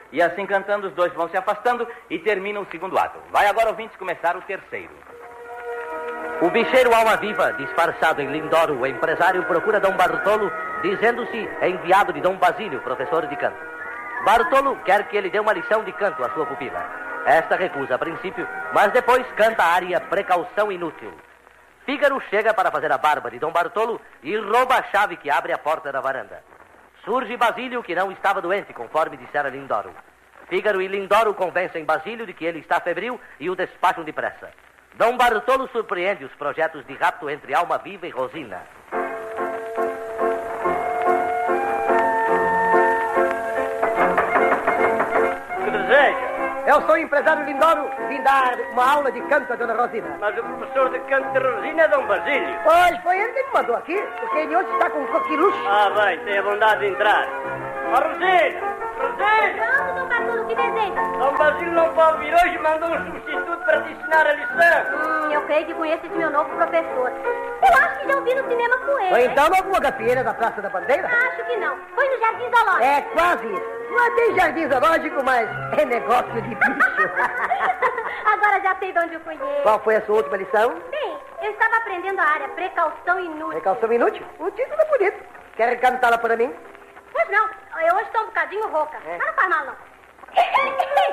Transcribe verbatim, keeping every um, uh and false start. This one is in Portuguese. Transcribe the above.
E assim cantando, os dois vão se afastando e terminam o segundo ato. Vai agora, ouvintes, começar o terceiro. O bicheiro Alma Viva, disfarçado em Lindoro, o empresário procura Dom Bartolo, dizendo-se enviado de Dom Basílio, professor de canto. Bartolo quer que ele dê uma lição de canto à sua pupila. Esta recusa a princípio, mas depois canta a área Precaução Inútil. Fígaro chega para fazer a barba de Dom Bartolo e rouba a chave que abre a porta da varanda. Surge Basílio, que não estava doente, conforme dissera Lindoro. Fígaro e Lindoro convencem Basílio de que ele está febril e o despacham depressa. Dom Bartolo surpreende os projetos de rapto entre Alma Viva e Rosina. O que deseja? Eu sou o empresário Lindoro, vim dar uma aula de canto a Dona Rosina. Mas o professor de canto de Rosina é Dom Basílio. Pois, foi ele que me mandou aqui, porque ele hoje está com um coquiluche. Ah, bem, tenha bondade de entrar. Ó, Rosina! Rosina! Pronto, Dom Bartolo, o que deseja? Dom Basílio não pode vir hoje e mandou um substituto para te ensinar a lição. Hum, eu creio que conheço esse meu novo professor. Eu acho que já ouvi no cinema com ele. Ou então na alguma gafieira da Praça da Bandeira? Acho que não. Foi no Jardim Zoológico. É quase isso. Não tem jardim zoológico, mas é negócio de bicho. Agora já sei de onde eu conheço. Qual foi a sua última lição? Bem, eu estava aprendendo a área Precaução Inútil. Precaução Inútil? O título é bonito. Quer cantá-la para mim? Pois não, eu hoje estou um bocadinho rouca. É. Mas não faz mal, não.